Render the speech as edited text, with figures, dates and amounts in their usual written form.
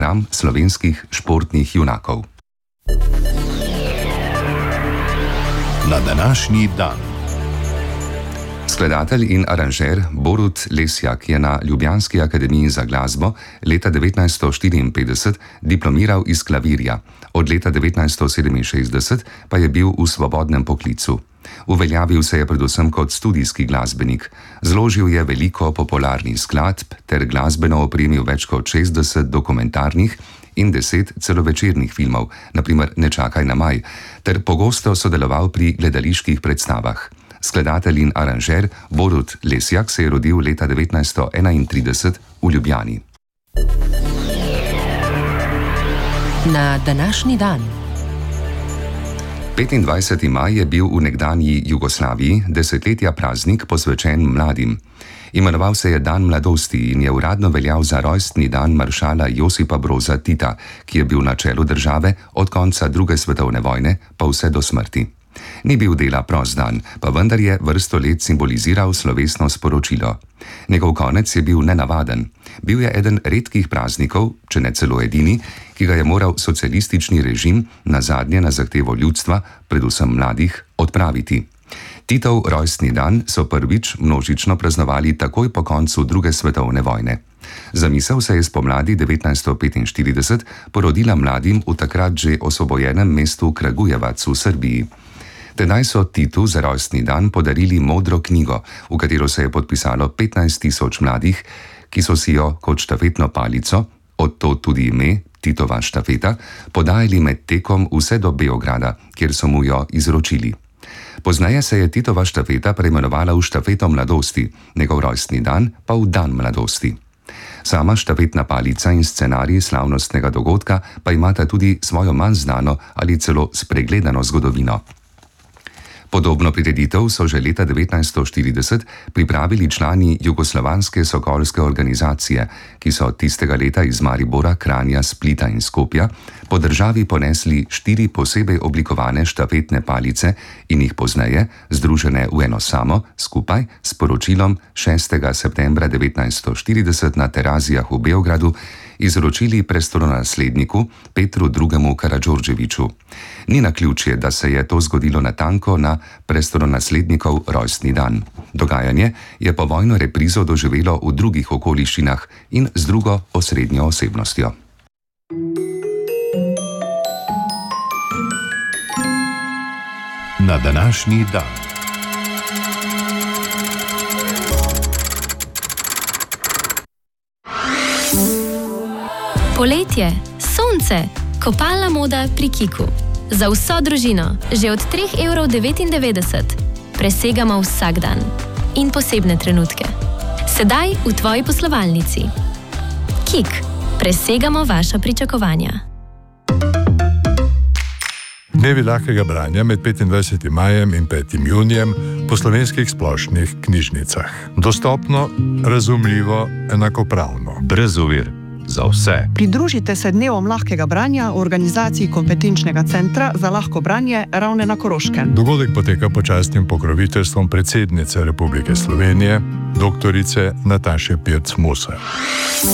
program slovenskih športnih junakov. Na današnji dan. Skladatelj in aranžer Borut Lesjak je na Ljubljanski akademiji za glasbo leta 1954 diplomiral iz klavirja, od leta 1967 pa je bil v svobodnem poklicu. Uveljavil se je predvsem kot studijski glasbenik, zložil je veliko popularnih skladb ter glasbeno opremil več kot 60 dokumentarnih in 10 celovečernih filmov, naprimer Ne čakaj na maj, ter pogosto sodeloval pri gledaliških predstavah. Skladatelj in aranžer Borut Lesjak se je rodil leta 1931 v Ljubljani. Na današnji dan. 25. maj je bil v nekdanji Jugoslaviji desetletja praznik posvečen mladim. Imenoval se je Dan mladosti in je uradno veljal za rojstni dan maršala Josipa Broza Tita, ki je bil na čelu države od konca druge svetovne vojne pa vse do smrti. Ni bil dela prost dan, pa vendar je vrsto let simboliziral slovesno sporočilo. Njegov konec je bil nenavaden. Bil je eden redkih praznikov, če ne celo edini, ki ga je moral socialistični režim nazadnje na zahtevo ljudstva, predvsem mladih, odpraviti. Titov rojstni dan so prvič množično praznovali takoj po koncu druge svetovne vojne. Zamisel se je spomladi 1945 porodila mladim v takrat že osvobojenem mestu Kragujevac v Srbiji. Tedaj so Titu za rojstni dan podarili modro knjigo, v katero se je podpisalo 15.000 mladih, ki so si jo kot štafetno palico, od to tudi ime Titova štafeta, podajali med tekom vse do Beograda, kjer so mu jo izročili. Pozneje se je Titova štafeta preimenovala v štafeto mladosti, njegov rojstni dan pa v dan mladosti. Sama štafetna palica in scenarij slavnostnega dogodka pa imata tudi svojo manj znano ali celo spregledano zgodovino. Podobno prireditev so že leta 1940 pripravili člani Jugoslovanske sokolske organizacije, ki so tistega leta iz Maribora, Kranja, Splita in Skopja po državi ponesli 4 posebej oblikovane štafetne palice in jih pozneje, združene v eno samo, skupaj s poročilom 6. septembra 1940 na Terazijah v Beogradu, izročili prestolonasledniku Petru II. Karadžordževiću. Ni naključje, da se je to zgodilo natanko na prestolonaslednikov rojstni dan. Dogajanje je povojno reprizo doživelo v drugih okoliščinah in z drugo osrednjo osebnostjo. Na današnji dan. Poletje, sonce, kopalna moda pri Kiku. Za vso družino, že od 3,99 €. Presegamo vsak dan in posebne trenutke. Sedaj v tvoji poslovalnici. Kik, presegamo vaša pričakovanja. Dnevi lahkega branja med 25. majem in 5. junijem po slovenskih splošnih knjižnicah. Dostopno, razumljivo, enakopravno. Brez ovir. Za vse. Pridružite se dnevom lahkega branja v organizaciji kompetenčnega centra za lahko branje Ravne na Koroškem. Dogodek poteka pod častnim pokroviteljstvom predsednice Republike Slovenije, doktorice Nataše Pirc Musar.